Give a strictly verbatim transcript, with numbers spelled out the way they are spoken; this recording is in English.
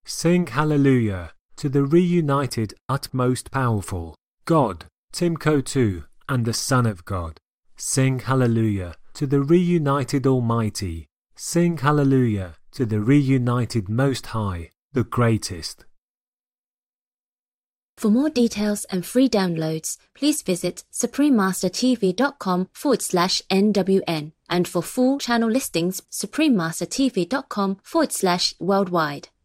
Sing hallelujah to the reunited utmost powerful, God, Timco two, and the Son of God. Sing hallelujah to the reunited Almighty. Sing hallelujah to the reunited Most High, the greatest. For more details and free downloads, please visit suprememastertv.com forward slash NWN. And for full channel listings, suprememastertv.com forward slash worldwide.